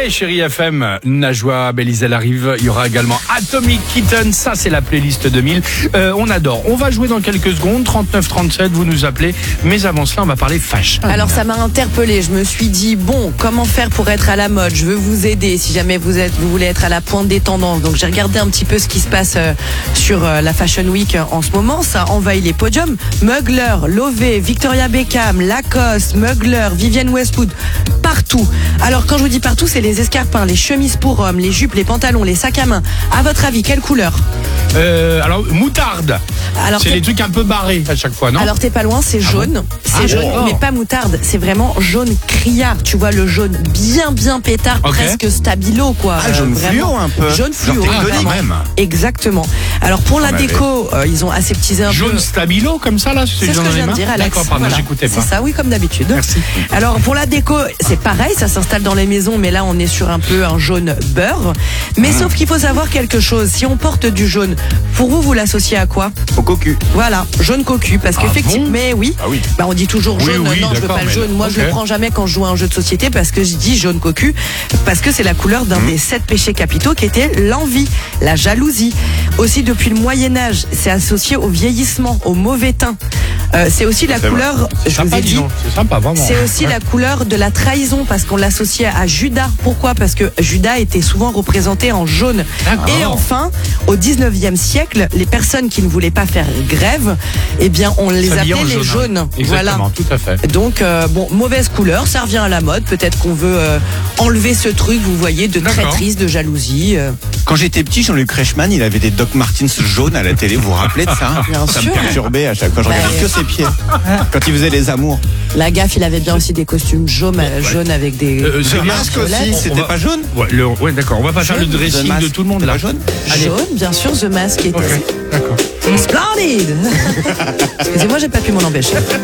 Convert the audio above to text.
Chérie FM, Najwa, Belizel arrive. Il y aura également Atomic Kitten. Ça, c'est la playlist 2000. On adore. On va jouer dans quelques secondes. 39-37, vous nous appelez. Mais avant cela, on va parler fashion. Alors, ça m'a interpellée. Je me suis dit, bon, comment faire pour être à la mode? Je veux vous aider si jamais vous voulez être à la pointe des tendances. Donc, j'ai regardé un petit peu ce qui se passe sur la Fashion Week en ce moment. Ça envahit les podiums. Mugler, Lové, Victoria Beckham, Lacoste, Mugler, Vivienne Westwood. Partout. Alors, quand je vous dis partout, c'est les escarpins, les chemises pour hommes, les jupes, les pantalons, les sacs à main. À votre avis, quelle couleur? Alors, moutarde. Alors, c'est les trucs un peu barrés à chaque fois, non? Alors, t'es pas loin, c'est jaune. C'est jaune, bon. mais pas moutarde. C'est vraiment jaune criard. Tu vois, le jaune bien pétard, Ok. presque stabilo, quoi. Jaune Vraiment. fluo un peu. Jaune fluo. Genre tectonique. quand même. Exactement. Alors, pour la m'avait- déco, ils ont aseptisé un Jaune peu. stabilo, comme ça, là? C'est ce jaune que dans je les viens de mains. dire, Alex. D'accord, pardon, Voilà. j'écoutais pas. C'est ça, oui, comme d'habitude. Merci. Alors, pour la déco, c'est pareil, ça s'installe dans les maisons, mais là, on est sur un peu un jaune beurre. Mais sauf qu'il faut savoir quelque chose. Si on porte du jaune, pour vous l'associez à quoi? Au cocu. Voilà, jaune cocu, parce qu'effectivement, bon mais oui, Ah oui. bah on dit toujours Oui, jaune. oui, Non, je veux d'accord, pas le mais jaune. Moi, je ok. le prends jamais quand je joue à un jeu de société parce que je dis jaune cocu, parce que c'est la couleur d'un des 7 péchés capitaux qui était l'envie, la jalousie. Aussi, depuis le Moyen-Âge, c'est associé au vieillissement, au mauvais teint. C'est aussi la C'est vrai. couleur, je vous Sympa, ai dis dit, donc. C'est sympa, vraiment. c'est aussi la couleur de la trahison parce qu'on l'associait à Judas. Pourquoi? Parce que Judas était souvent représenté en jaune. D'accord. Et enfin, au 19e siècle, les personnes qui ne voulaient pas faire grève, eh bien, on les S'habiller appelait en les jaune, hein. jaunes. Exactement, Voilà. tout à fait. Donc, bon, mauvaise couleur, ça revient à la mode. Peut-être qu'on veut enlever ce truc, vous voyez, de D'accord. traîtrise, de jalousie. Quand j'étais petit, Jean-Luc Reichmann, il avait des Doc Martens jaunes à la télé. Vous vous rappelez de ça? Bien Ça sûr. me perturbait à chaque fois. Je Bah, regardais que ses pieds. Quand il faisait les amours. La gaffe, il avait bien aussi des costumes jaunes avec des... C'est Le bien. masque violettes. aussi, On c'était va- pas jaune? Ouais, d'accord. On va pas faire le Jaune, dressing The Mask, de tout le monde, c'était là. pas jaune? Allez. Jaune, bien sûr, The Mask était... Ok, d'accord. Splendid. Excusez-moi, j'ai pas pu m'en empêcher.